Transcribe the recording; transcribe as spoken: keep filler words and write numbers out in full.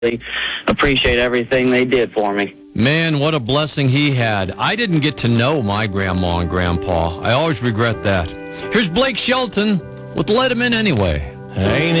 appreciate everything they did for me. Man, what a blessing he had. I didn't get to know my grandma and grandpa. I always regret that. Here's Blake Shelton with Let Him In Anyway. Ain't